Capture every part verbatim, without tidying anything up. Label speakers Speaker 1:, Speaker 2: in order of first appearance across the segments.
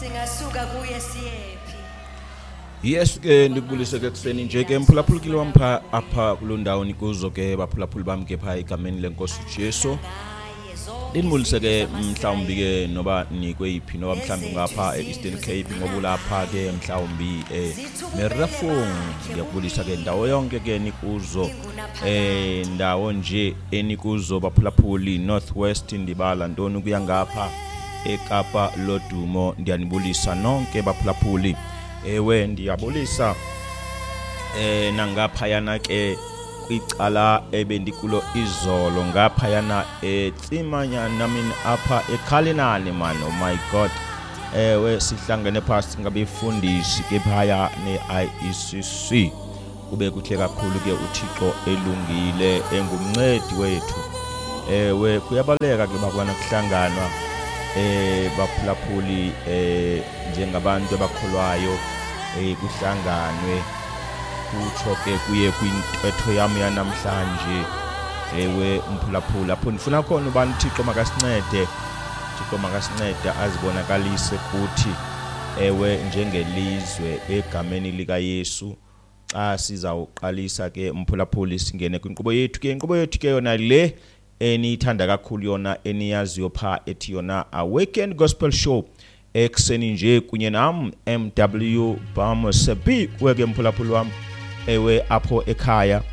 Speaker 1: Singasuka kuye siyephi.
Speaker 2: Yes ke ndikubulise ke kuseni nje ke mphulaphula kilo wampha apha kulondawo nikuzo ke baphulaphula bami ke pha igameni lenkosi uJesu. Ndinibulise ke mhlawumbi ke noba nikweyiphi noba mhlawumbi ngapha eEastern Cape ngoba lapha ke mhlawumbi eh Merafong ngiyakubulisa ke ndawo yonke ke nikuzo eh ndawo nje enikuzo baphulaphuli Northwest Ndibala ntoni kuya ngapha eKapa Lodumo ndiyanibulisa nonke baphulaphuli. Ewe ndiyabulisa eh nangapha yana ke kwicala ebendikulo izolo ngapha yana etsimanyana mina apha eKhalinani man. Oh my god, ewe sihlangene phasi ngabefundisi ke phaya ne-I E C C. Kube kuhle kakhulu ke uThixo elungile engumncedi wethu. Ewe kuyabaleka ke bakwana kuhlanganwa eh baphulaphuli eh njengabantu abakholwayo eh kuhlanganwe kutsho ke kuye kwintwetho yami yanamhlanje. Ewe mphulaphula lapho ndifuna khona ubani uThixo makasincede, uThixo makasincede azibonakalise kuthi ewe njengelizwe egameni lika Yesu xa sizawuqalisa ke mphulaphuli singene kwinkqubo yethu ke inkqubo yethu ke yona le eniyithanda kakhulu yona eniyaziyo pha ethi yona a weekend gospel show ekseni nje kunye nam M W Bamosebi kweke mphulaphuli wami ewe apho ekhaya.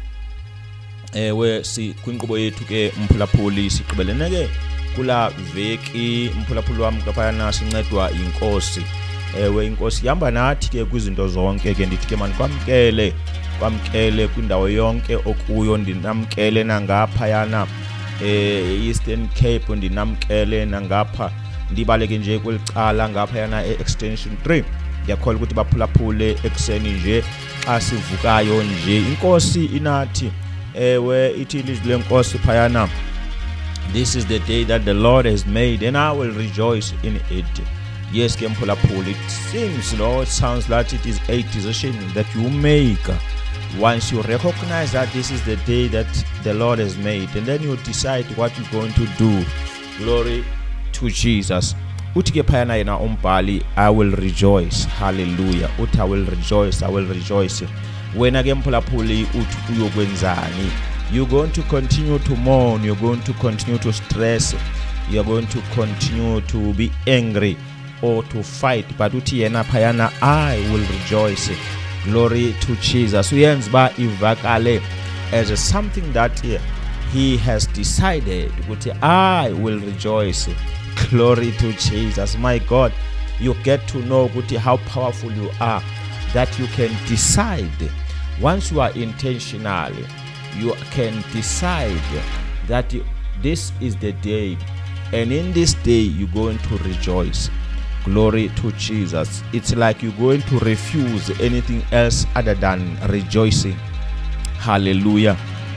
Speaker 2: Ewe si kwinkqubo yethu ke mphulaphuli siqhubelene ke kula veki mphulaphuli wami kaphana sincedwa inkosi. Ewe inkosi ihamba nathi ke kwizinto zonke ke ndithi ke mani kwamkele kwamkele kwindawo yonke okuyo ndinamkele nangapha yana eh Eastern Cape ndinamkele nangapha ndibaleke nje kwelicala ngapha yana e-extension three. Ngiyakholwa ukuthi baphulaphule ekseni nje xa sivukayo nje inkosi inathi. Ewe ithi ilizwi lenkosi phayana, this is the day that the Lord has made and I will rejoice in it. Yes ke mphulaphuli, it seems Lord sounds like it is a decision that you make once you recognize that this is the day that the Lord has made, and then you decide what you're going to do. Glory to Jesus. Uthi ke phayana yena umbhali, I will rejoice. Hallelujah. Uthi I will rejoice, I will rejoice. Wena ke mphulaphuli uthi uyokwenzani? You're going to continue to mourn, you're going to continue to stress, you're going to continue to be angry or to fight, but uthi yena phayana I will rejoice. Glory to Jesus. Uyenza ba ivakale as something that he has decided ukuthi I will rejoice. Glory to Jesus. My God, you get to know ukuthi how powerful you are, that you can decide. Once you are intentional, you can decide that this is the day, and in this day you're going to rejoice. Glory to Jesus. It's like you're going to refuse anything else other than rejoicing. Hallelujah.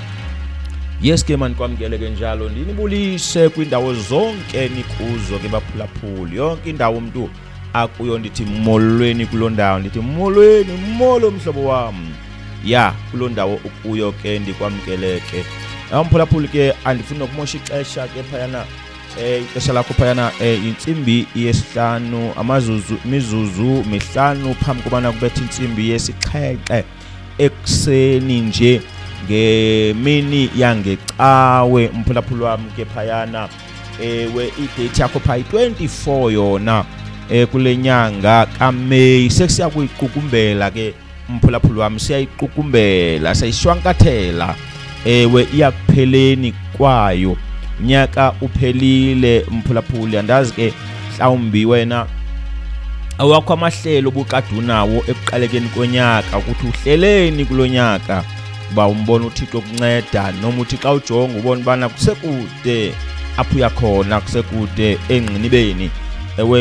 Speaker 2: Yes ke man kwamkele ke njalo ndinibulise kwindawo zonke nikuzo ke baphulaphuli yonke indawo umuntu akuyo ndithi molweni kulondawo ndithi molweni molo mhlobo wami. Ya kulondawo ukuyo ke ndikwamkeleke. Amphulaphuli ke andifuna ukumosha ixesha ke phayana eh ixesha lakho phayana eh insimbi yesihlanu amazuzu mizuzu mihlanu phambi kubana kubethe insimbi yesixhenxe ekseni nje ngemini yangecawe mphulaphuli wami ke phayana. Ewe idate yakho pha twenty-four yona eh kulenyanga kaMeyi sesiya kuyiqukumbela ke mphulaphuli wami, siyayiqukumbela sayishwankathela. Ewe iyakupheleni kwayo nyaka uphelile mphulaphuli. Andazi ke mhlawumbi wena awakho amahlelo obuqadunawo ekuqalekeni konyaka ukuthi uhleleni kulonyaka ba umbona uThixo ukunceda, noma uthi xa ujonga ubona bana kusekude apho uyakhona kusekude engqinibeni. Ewe